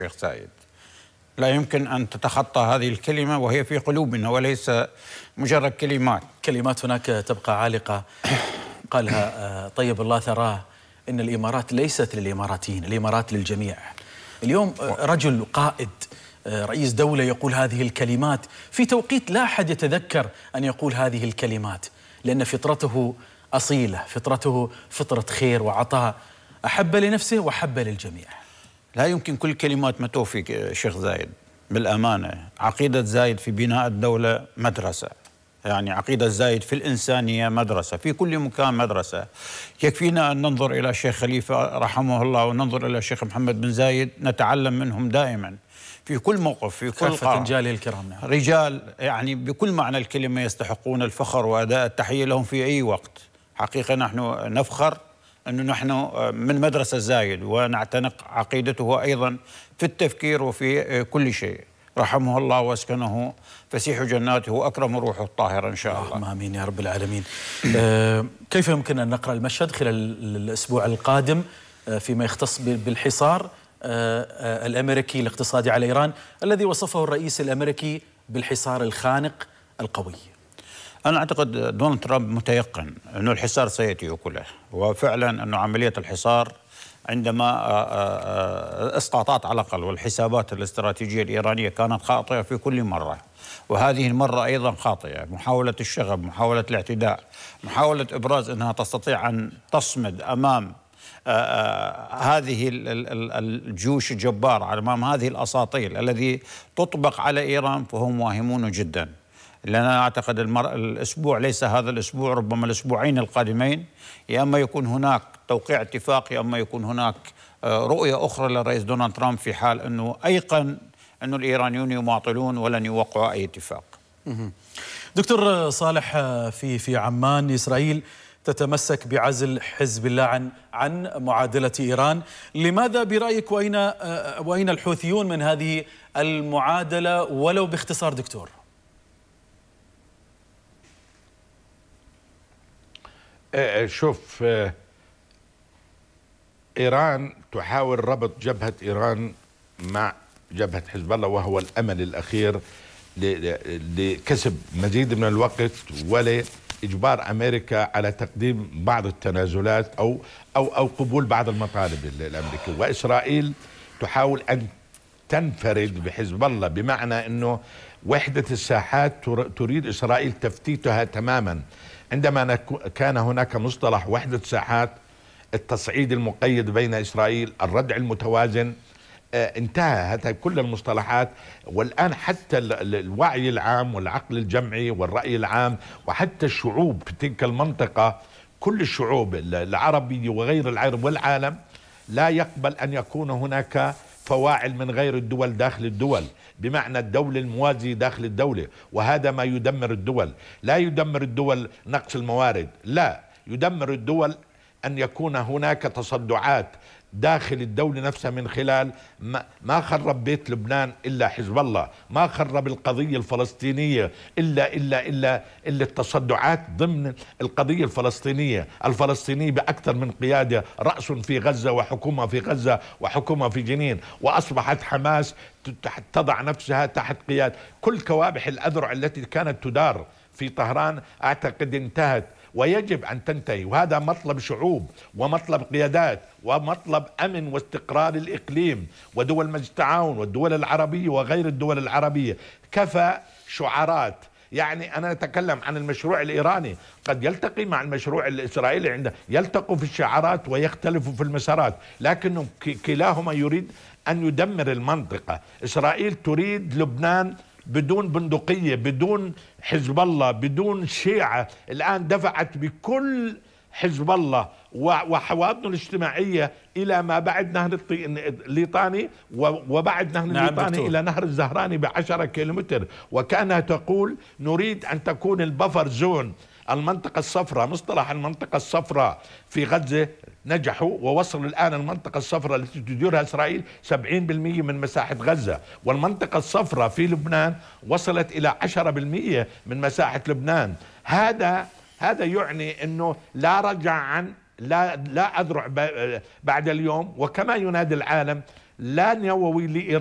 شيخ زايد. لا يمكن أن تتخطى هذه الكلمة وهي في قلوبنا وليس مجرد كلمات. كلمات هناك تبقى عالقة قالها طيب الله ثراه إن الإمارات ليست للإماراتيين، الإمارات للجميع. اليوم رجل قائد رئيس دولة يقول هذه الكلمات في توقيت لا أحد يتذكر أن يقول هذه الكلمات، لأن فطرته أصيلة، فطرته فطرة خير وعطاء، أحب لنفسه وحب للجميع. لا يمكن كل كلمات ما توفيق شيخ زايد. بالأمانة عقيدة زايد في بناء الدولة مدرسة، يعني عقيدة زايد في الإنسانية مدرسة، في كل مكان مدرسة. يكفينا أن ننظر إلى الشيخ خليفة رحمه الله وننظر إلى الشيخ محمد بن زايد، نتعلم منهم دائما في كل موقف، في كل كافة رجاله الكرام. نعم. رجال يعني بكل معنى الكلمة يستحقون الفخر وأداء التحية لهم في أي وقت. حقيقة نحن نفخر أنه نحن من مدرسة زايد ونعتنق عقيدته أيضا في التفكير وفي كل شيء. رحمه الله واسكنه فسيح جناته وأكرم روحه الطاهرة إن شاء الله. اللهم آمين يا رب العالمين. كيف يمكن أن نقرأ المشهد خلال الأسبوع القادم فيما يختص بالحصار الأمريكي الاقتصادي على إيران الذي وصفه الرئيس الأمريكي بالحصار الخانق القوي؟ أنا أعتقد دونالد ترامب متيقن أنه الحصار سيأتي أكله، وفعلا أنه عملية الحصار عندما إسقاطات على الأقل والحسابات الاستراتيجية الإيرانية كانت خاطئة في كل مرة، وهذه المرة أيضا خاطئة. محاولة الشغب، محاولة الاعتداء، محاولة إبراز أنها تستطيع أن تصمد أمام هذه الجيوش الجبارة، أمام هذه الأساطيل الذي تطبق على إيران، فهم واهمون جدا. لأن أنا أعتقد الأسبوع ليس هذا الأسبوع، ربما الأسبوعين القادمين يا أما يكون هناك توقيع اتفاق يا أما يكون هناك رؤية أخرى للرئيس دونالد ترامب في حال أنه أيقن أنه الإيرانيون يماطلون ولن يوقعوا أي اتفاق. دكتور صالح، في عمان إسرائيل تتمسك بعزل حزب الله عن معادلة إيران. لماذا برأيك وأين الحوثيون من هذه المعادلة ولو باختصار دكتور؟ شوف، إيران تحاول ربط جبهة إيران مع جبهة حزب الله، وهو الأمل الأخير لكسب مزيد من الوقت ولإجبار أمريكا على تقديم بعض التنازلات أو قبول بعض المطالب الأمريكية. وإسرائيل تحاول أن تنفرد بحزب الله، بمعنى أنه وحدة الساحات تريد إسرائيل تفتيتها تماما. عندما كان هناك مصطلح وحدة ساحات، التصعيد المقيد بين إسرائيل، الردع المتوازن، انتهى هذه كل المصطلحات. والآن حتى الوعي العام والعقل الجمعي والرأي العام وحتى الشعوب في تلك المنطقة، كل الشعوب العربية وغير العرب والعالم لا يقبل أن يكون هناك فواعل من غير الدول داخل الدول، بمعنى الدولة الموازي داخل الدولة، وهذا ما يدمر الدول. لا يدمر الدول نقص الموارد، لا، يدمر الدول أن يكون هناك تصدعات داخل الدولة نفسها من خلال ما خرب بيت لبنان إلا حزب الله، ما خرب القضية الفلسطينية إلا التصدعات ضمن القضية الفلسطينية بأكثر من قيادة، رأس في غزة وحكومة في غزة وحكومة في جنين، وأصبحت حماس تضع نفسها تحت قيادة. كل كوابح الأذرع التي كانت تدار في طهران أعتقد انتهت ويجب أن تنتهي، وهذا مطلب شعوب ومطلب قيادات ومطلب أمن واستقرار الإقليم ودول مجلس التعاون والدول العربية وغير الدول العربية. كفى شعارات. يعني أنا أتكلم عن المشروع الإيراني، قد يلتقي مع المشروع الإسرائيلي، عنده يلتقوا في الشعارات ويختلفوا في المسارات، لكنه كلاهما يريد أن يدمر المنطقة. إسرائيل تريد لبنان بدون بندقية، بدون حزب الله، بدون شيعة. الآن دفعت بكل حزب الله وحواضنه الاجتماعية إلى ما بعد نهر الليطاني، وبعد نهر الليطاني إلى نهر الزهراني ب10 كيلومتر. وكانها تقول نريد أن تكون البفر زون، المنطقة الصفراء. مصطلح المنطقة الصفراء في غزة نجحوا ووصلوا الآن المنطقة الصفراء التي تديرها إسرائيل 70% من مساحة غزة، والمنطقة الصفراء في لبنان وصلت إلى 10% من مساحة لبنان. هذا يعني أنه لا رجع عن لا أذرع بعد اليوم. وكما ينادي العالم لا نووي لإيران